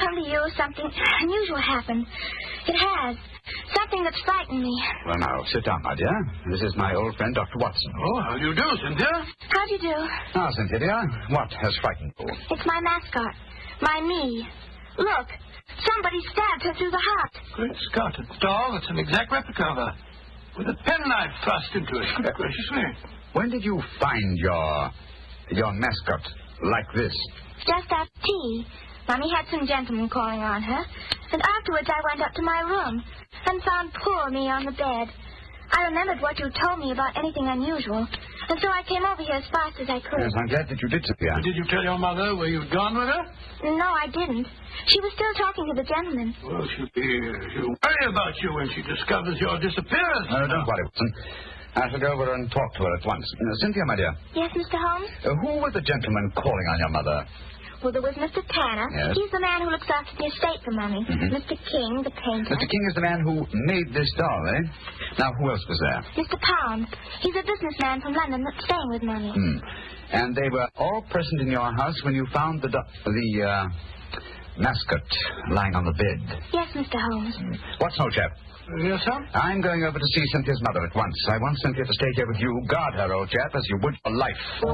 come to you, something unusual happened. It has. Something that's frightened me. Well, now, sit down, my dear. This is my old friend, Dr. Watson. Oh, how do you do, Cynthia? How do you do? Now, Cynthia, dear, what has frightened you? It's my mascot. My me. Look, somebody stabbed her through the heart. Great Scott, a doll that's an exact replica of her. With a penknife thrust into it. Good gracious me. When did you find your mascot like this? Just after tea, Mommy had some gentlemen calling on her, and afterwards I went up to my room and found poor me on the bed. I remembered what you told me about anything unusual, and so I came over here as fast as I could. Yes, I'm glad that you did, Cynthia. Did you tell your mother where you'd gone with her? No, I didn't. She was still talking to the gentleman. Well, she'll worry about you when she discovers your disappearance. No, don't worry, Watson. I shall go over and talk to her at once. Cynthia, my dear. Yes, Mr. Holmes? Who was the gentleman calling on your mother? Well, there was Mr. Tanner. Yes. He's the man who looks after the estate for Mommy. Mm-hmm. Mr. King, the painter. Mr. King is the man who made this doll, eh? Now, who else was there? Mr. Pound. He's a businessman from London that's staying with Mommy. And they were all present in your house when you found the mascot lying on the bed. Yes, Mr. Holmes. What's no, chap? Yes, sir? I'm going over to see Cynthia's mother at once. I want Cynthia to stay here with you. Guard her, old chap, as you would for life.